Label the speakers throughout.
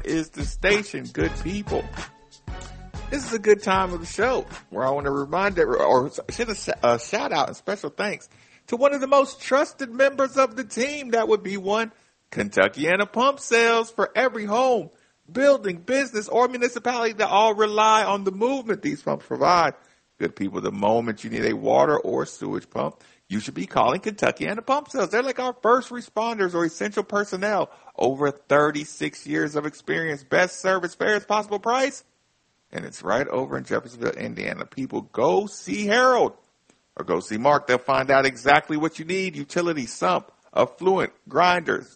Speaker 1: is the station, good people. This is a good time of the show where I want to remind a shout out and special thanks to one of the most trusted members of the team. That would be one Kentuckiana Pump Sales. For every home, building, business, or municipality that all rely on the movement these pumps provide. Good people, the moment you need a water or sewage pump, you should be calling Kentuckiana Pump Sales. They're like our first responders or essential personnel. Over 36 years of experience, best service, fairest possible price. And it's right over in Jeffersonville, Indiana. People, go see Harold or go see Mark. They'll find out exactly what you need. Utility, sump, affluent, grinders.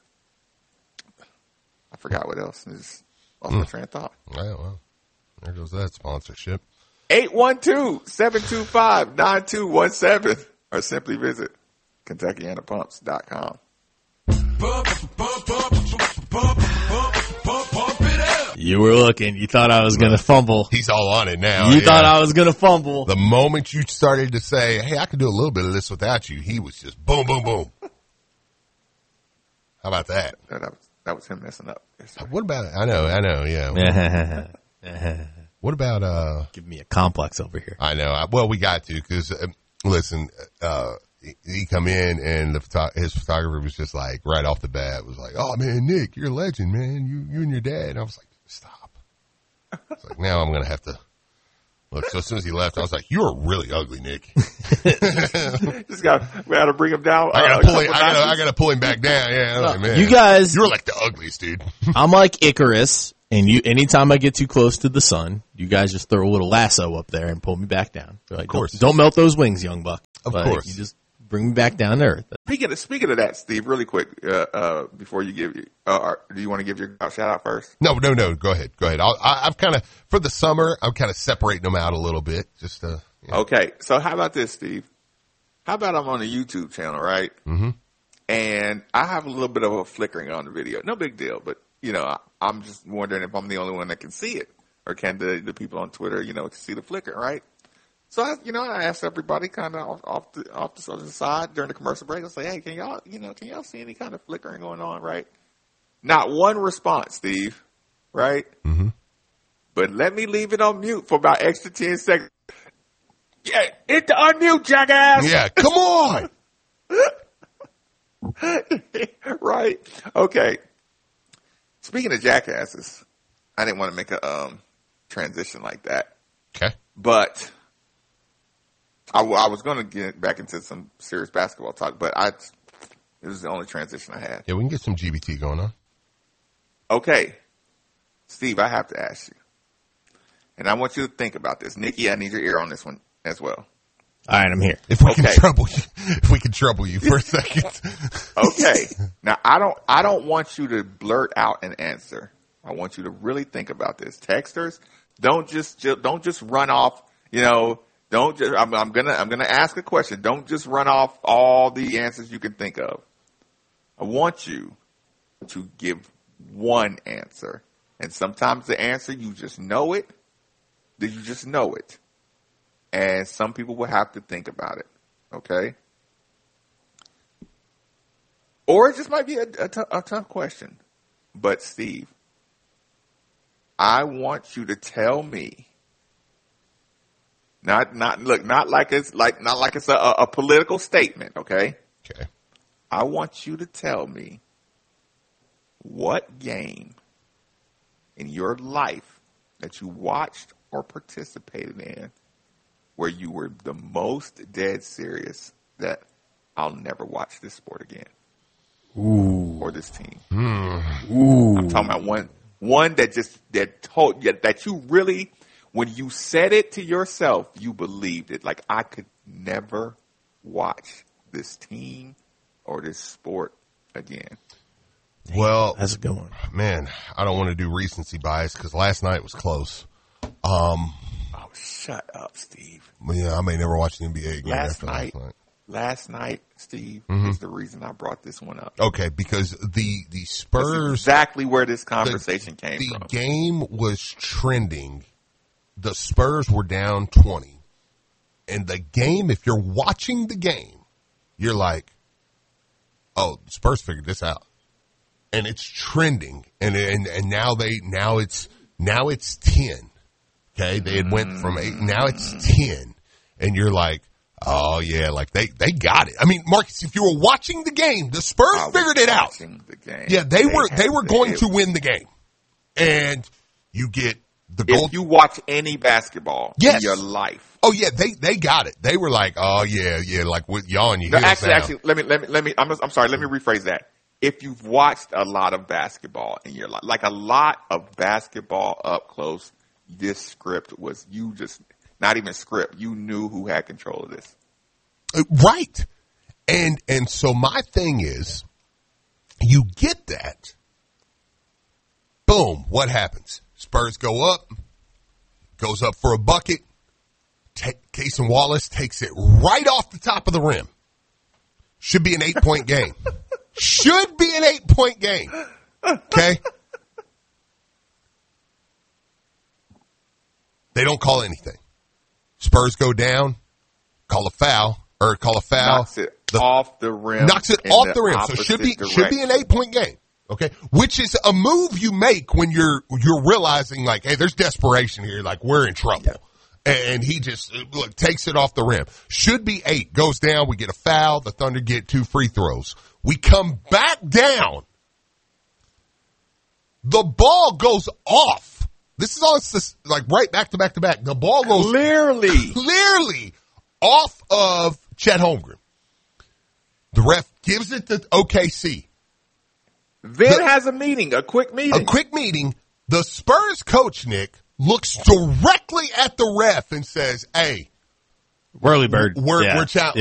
Speaker 1: I forgot what else. Is off my train of thought.
Speaker 2: Yeah, well, there goes that sponsorship.
Speaker 1: 812-725-9217 or simply visit KentuckianaPumps.com.
Speaker 3: You were looking. You thought I was going to fumble.
Speaker 2: He's all on it now.
Speaker 3: You thought I was going to fumble.
Speaker 2: The moment you started to say, hey, I could do a little bit of this without you, he was just boom, boom, boom. How about that?
Speaker 1: That was him messing up.
Speaker 2: What about it? I know, yeah. What about,
Speaker 3: give me a complex over here.
Speaker 2: I know. Well, we got to, because, listen, he come in and his photographer was just like, right off the bat, was like, oh man, Nick, you're a legend, man. You and your dad. And I was like, stop. It's like, now I'm going to have to look. So as soon as he left, I was like, you're really ugly, Nick.
Speaker 1: We got to bring him down.
Speaker 2: I got to pull him back down. Yeah. Like, man,
Speaker 3: you guys,
Speaker 2: you're like the ugliest dude.
Speaker 3: I'm like Icarus. And anytime I get too close to the sun, you guys just throw a little lasso up there and pull me back down. Like, of course. Don't melt those wings, young buck.
Speaker 2: Of course.
Speaker 3: You just bring me back down to earth.
Speaker 1: Speaking of that, Steve, really quick, before you give do you want to give your shout out first?
Speaker 2: No. Go ahead. I've kind of, for the summer, I'm kind of separating them out a little bit. Just,
Speaker 1: Okay. So how about this, Steve? How about I'm on a YouTube channel, right?
Speaker 2: Mm-hmm.
Speaker 1: And I have a little bit of a flickering on the video. No big deal, but I'm just wondering if I'm the only one that can see it, or can the people on Twitter, see the flicker, right? So I asked everybody kind of off the side during the commercial break. I was like, hey, can y'all see any kind of flickering going on, right? Not one response, Steve, right?
Speaker 2: Mm-hmm.
Speaker 1: But let me leave it on mute for about extra 10 seconds. Yeah, hit the unmute, jackass.
Speaker 2: Yeah, come on.
Speaker 1: Right. Okay. Speaking of jackasses, I didn't want to make a transition like that.
Speaker 2: Okay.
Speaker 1: But I was going to get back into some serious basketball talk, but it was the only transition I had.
Speaker 2: Yeah, we can get some GBT going on.
Speaker 1: Okay. Steve, I have to ask you. And I want you to think about this. Nikki, I need your ear on this one as well.
Speaker 3: All right, I'm here.
Speaker 2: If we can trouble you for a second.
Speaker 1: Okay. Now, I don't want you to blurt out an answer. I want you to really think about this. Texters, don't just run off, don't just, I'm going to ask a question. Don't just run off all the answers you can think of. I want you to give one answer. And sometimes the answer, you just know it. You just know it. And some people will have to think about it. Okay? Or it just might be a tough question. But Steve, I want you to tell me, not like it's a political statement, okay?
Speaker 2: Okay.
Speaker 1: I want you to tell me what game in your life that you watched or participated in where you were the most dead serious that I'll never watch this sport again.
Speaker 3: Ooh.
Speaker 1: Or this team.
Speaker 3: Ooh.
Speaker 1: I'm talking about one that you really, when you said it to yourself, you believed it. Like, I could never watch this team or this sport again.
Speaker 2: Well,
Speaker 3: that's a good one.
Speaker 2: Man, I don't want to do recency bias because last night was close.
Speaker 1: Oh, shut up, Steve.
Speaker 2: Yeah, I may never watch the NBA again
Speaker 1: Last night, Steve, is the reason I brought this one up.
Speaker 2: Okay, because the Spurs...
Speaker 1: That's exactly where this conversation came from.
Speaker 2: The game was trending. The Spurs were down 20. And the game, if you're watching the game, you're like, oh, the Spurs figured this out. and it's trending, and now it's 10. Okay, they had went from 8, now it's 10, and you're like, oh yeah, like they got it. I mean, Marcus, if you were watching the game, the Spurs figured it out.
Speaker 1: The game.
Speaker 2: Yeah, they were going to win the game, and you get the goal.
Speaker 1: If you watch any basketball in your life,
Speaker 2: oh yeah, they got it. They were like, oh yeah, like with y'all and your heels down.
Speaker 1: Actually, let me. I'm sorry. Let me rephrase that. If you've watched a lot of basketball in your life, like a lot of basketball up close, this script was not even script. You knew who had control of this.
Speaker 2: Right. And so my thing is, you get that. Boom. What happens? Spurs go up, goes up for a bucket. Cason Wallace takes it right off the top of the rim. Should be an 8-point game. Should be an 8-point game. Okay? They don't call anything. Spurs go down, call a foul.
Speaker 1: Knocks it off the rim.
Speaker 2: Knocks it off the rim. So should be an 8-point game. Okay? Which is a move you make when you're realizing like, hey, there's desperation here. Like we're in trouble. Yeah. And he just takes it off the rim. Should be 8. Goes down. We get a foul. The Thunder get 2 free throws. We come back down. The ball goes off. This is all like right back to back to back. The ball goes clearly off of Chet Holmgren. The ref gives it to OKC.
Speaker 1: Then has a quick meeting. The Spurs coach, Nick, looks directly at the ref and says, hey,
Speaker 3: Whirly Bird.
Speaker 2: We're